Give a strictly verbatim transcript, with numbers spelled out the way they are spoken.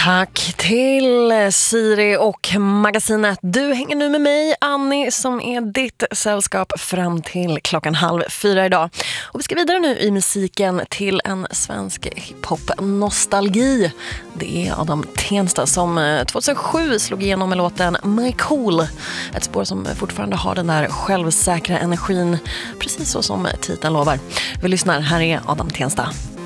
Tack till Siri och magasinet. Du hänger nu med mig, Annie, som är ditt sällskap fram till klockan halv fyra idag. Och vi ska vidare nu i musiken till en svensk hiphop-nostalgi. Det är Adam Tensta som tjugohundrasju slog igenom med låten My Cool. Ett spår som fortfarande har den där självsäkra energin, precis så som titeln lovar. Vi lyssnar, här är Adam Tensta.